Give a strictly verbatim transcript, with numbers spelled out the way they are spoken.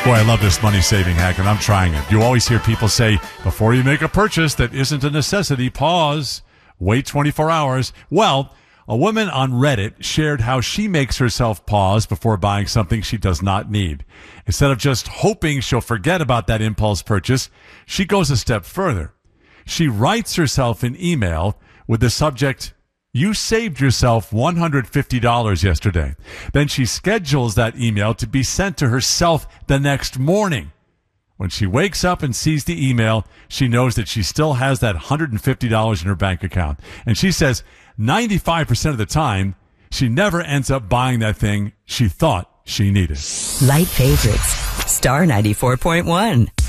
Boy, I love this money-saving hack, and I'm trying it. You always hear people say, before you make a purchase that isn't a necessity, pause, wait twenty-four hours. Well, a woman on Reddit shared how she makes herself pause before buying something she does not need. Instead of just hoping she'll forget about that impulse purchase, she goes a step further. She writes herself an email with the subject, "You saved yourself one hundred fifty dollars yesterday." Then she schedules that email to be sent to herself the next morning. When she wakes up and sees the email, she knows that she still has that one hundred fifty dollars in her bank account. And she says ninety-five percent of the time, she never ends up buying that thing she thought she needed. Light favorites. Star ninety-four point one.